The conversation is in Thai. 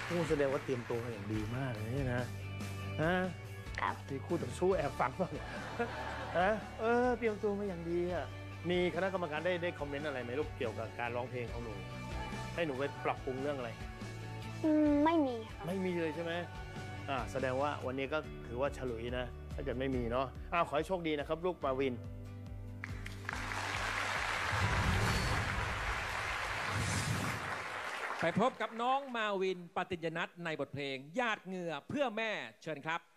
โอ้แสดงว่าเตรียมตัวมาอย่างดีมากเลยนะครับที่คู่ต่อสู้แอบฟังบ้างฮะเตรียมตัวมาอย่างดีอ่ะมีคณะกรรมการได้คอมเมนต์อะไรไหมลูกเกี่ยวกับการร้องเพลงของหนูให้หนูไปปรับปรุงเรื่องอะไรไม่มีครับไม่มีเลยใช่ไหมแสดงว่าวันนี้ก็ถือว่าฉลุยนะถ้าเกิดไม่มีเนาะขอให้โชคดีนะครับลูกมาวินไปพบกับน้องมาวินปฏิญญนัทในบทเพลงหยาดเหงื่อเพื่อแม่เชิญครับ